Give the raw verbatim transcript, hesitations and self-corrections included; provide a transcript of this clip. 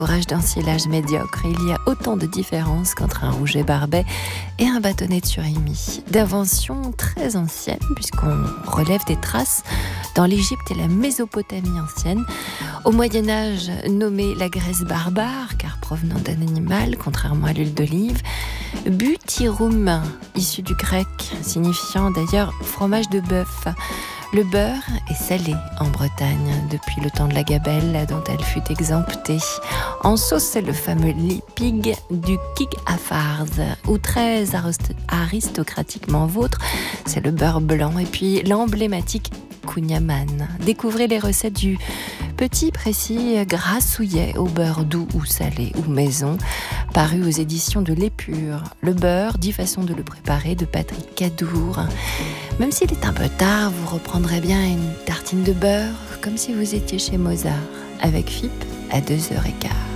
Ouvrage d'ensilage médiocre, il y a autant de différences qu'entre un rouget barbet et un bâtonnet de surimi. D'invention très ancienne, puisqu'on relève des traces dans l'Égypte et la Mésopotamie ancienne. Au Moyen-Âge, nommée la Grèce barbare, car provenant d'un animal, contrairement à l'huile d'olive. Butyrum, issu du grec, signifiant d'ailleurs fromage de bœuf. Le beurre est salé en Bretagne depuis le temps de la gabelle dont elle fut exemptée. En sauce, c'est le fameux lipig du Kig Afars, ou très aristocratiquement vôtre, c'est le beurre blanc. Et puis l'emblématique Kouign-Amann. Découvrez les recettes du petit précis grassouillet au beurre doux ou salé ou maison, paru aux éditions de l'Épure. Le beurre, dix façons de le préparer, de Patrick Cadour. Même s'il est un peu tard, vous reprendrez bien une tartine de beurre, comme si vous étiez chez Mozart, avec F I P à deux heures quinze.